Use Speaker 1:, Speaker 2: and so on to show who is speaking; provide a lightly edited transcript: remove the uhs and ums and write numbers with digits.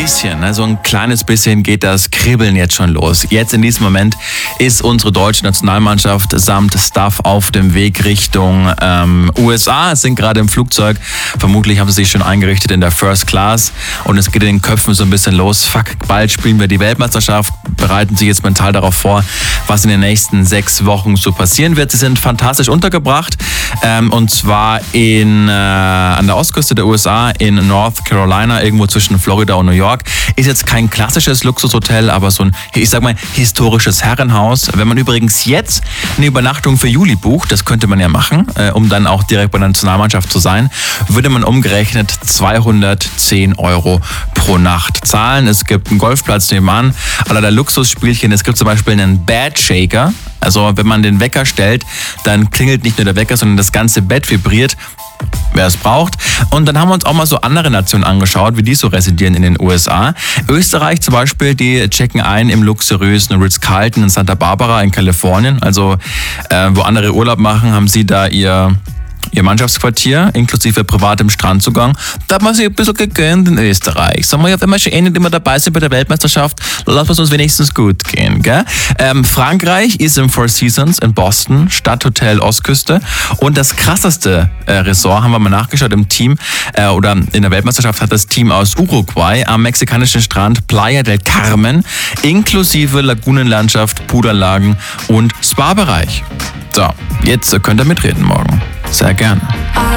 Speaker 1: bisschen, ne? So ein kleines bisschen geht das Kribbeln jetzt schon los. Jetzt in diesem Moment ist unsere deutsche Nationalmannschaft samt Staff auf dem Weg Richtung USA. Es sind gerade im Flugzeug. Vermutlich haben sie sich schon eingerichtet in der First Class. Und es geht in den Köpfen so ein bisschen los. Fuck, bald spielen wir die Weltmeisterschaft. Bereiten sich jetzt mental darauf vor, was in den nächsten 6 Wochen so passieren wird. Sie sind fantastisch untergebracht. Und zwar an der Ostküste der USA in North Carolina, irgendwo zwischen Florida und New York. Ist jetzt kein klassisches Luxushotel, aber so ein, ich sag mal, historisches Herrenhaus. Wenn man übrigens jetzt eine Übernachtung für Juli bucht, das könnte man ja machen, um dann auch direkt bei der Nationalmannschaft zu sein, würde man umgerechnet 210 € pro Nacht zahlen. Es gibt einen Golfplatz nebenan, allerlei Luxusspielchen. Es gibt zum Beispiel einen Bed Shaker. Also wenn man den Wecker stellt, dann klingelt nicht nur der Wecker, sondern das ganze Bett vibriert, wer es braucht. Und dann haben wir uns auch mal so andere Nationen angeschaut, wie die so residieren in den USA. Österreich zum Beispiel, die checken ein im luxuriösen Ritz-Carlton in Santa Barbara in Kalifornien. Also wo andere Urlaub machen, haben sie da ihr Mannschaftsquartier, inklusive privatem Strandzugang. Da hat man sich ein bisschen gegönnt in Österreich. Sagen wir ja, wenn wir schon nicht immer dabei sind bei der Weltmeisterschaft, lassen wir es uns wenigstens gut gehen. Gell? Frankreich ist im Four Seasons in Boston, Stadthotel Ostküste. Und das krasseste Resort, haben wir mal nachgeschaut im Team, oder in der Weltmeisterschaft hat das Team aus Uruguay am mexikanischen Strand Playa del Carmen, inklusive Lagunenlandschaft, Poolanlagen und Spa-Bereich. So, jetzt könnt ihr mitreden morgen. Sehr gerne.